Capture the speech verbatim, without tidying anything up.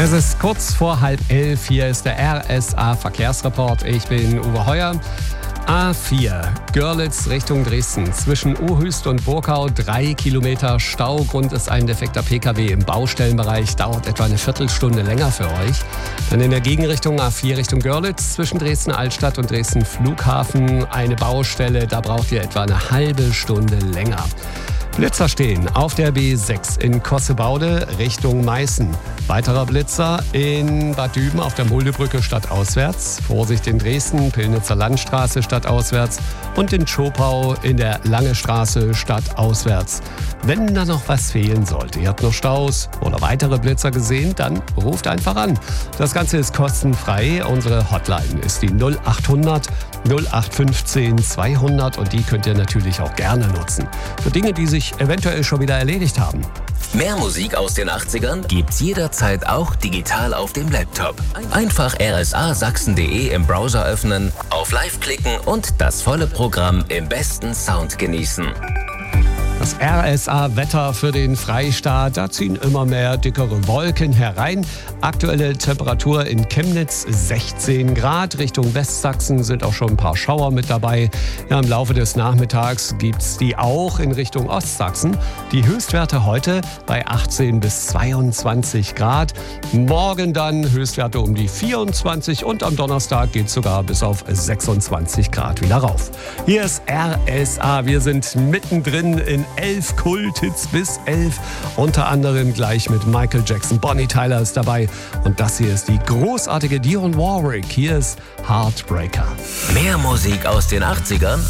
Es ist kurz vor halb elf, hier ist der R S A Verkehrsreport. Ich bin Uwe Heuer. A vier, Görlitz Richtung Dresden. Zwischen Ohüst und Burkau drei Kilometer Stau. Grund ist ein defekter P K W im Baustellenbereich. Dauert etwa eine Viertelstunde länger für euch. Dann in der Gegenrichtung A vier Richtung Görlitz. Zwischen Dresden Altstadt und Dresden Flughafen eine Baustelle. Da braucht ihr etwa eine halbe Stunde länger. Blitzer stehen auf der B sechs in Kossebaude Richtung Meißen. Weiterer Blitzer in Bad Düben auf der Muldebrücke stadtauswärts. Vorsicht in Dresden, Pillnitzer Landstraße stadtauswärts und in Schopau in der Lange Straße stadtauswärts. Wenn da noch was fehlen sollte, ihr habt noch Staus oder weitere Blitzer gesehen, dann ruft einfach an. Das Ganze ist kostenfrei. Unsere Hotline ist die null acht hundert null acht fünfzehn zweihundert und die könnt ihr natürlich auch gerne nutzen. Für Dinge, die sich eventuell schon wieder erledigt haben. Mehr Musik aus den achtzigern gibt's jederzeit auch digital auf dem Laptop. Einfach r s a sachsen punkt d e im Browser öffnen, auf Live klicken und das volle Programm im besten Sound genießen. Das R S A-Wetter für den Freistaat, da ziehen immer mehr dickere Wolken herein. Aktuelle Temperatur in Chemnitz sechzehn Grad. Richtung Westsachsen sind auch schon ein paar Schauer mit dabei. Ja, im Laufe des Nachmittags gibt's die auch in Richtung Ostsachsen. Die Höchstwerte heute bei achtzehn bis zweiundzwanzig Grad. Morgen dann Höchstwerte um die vierundzwanzig und am Donnerstag geht's sogar bis auf sechsundzwanzig Grad wieder rauf. Hier ist R S A. Wir sind mittendrin in elf Kulthits bis elf. Unter anderem gleich mit Michael Jackson. Bonnie Tyler ist dabei. Und das hier ist die großartige Dionne Warwick. Hier ist Heartbreaker. Mehr Musik aus den achtzigern